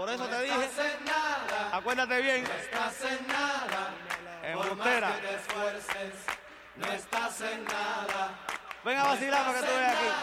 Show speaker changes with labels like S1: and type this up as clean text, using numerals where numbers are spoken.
S1: Por eso te dije, acuérdate bien.
S2: No estás en nada.
S1: Embustera.
S2: Por más que te esfuerces, no estás en nada.
S1: Ven a vacilar para que tú veas aquí.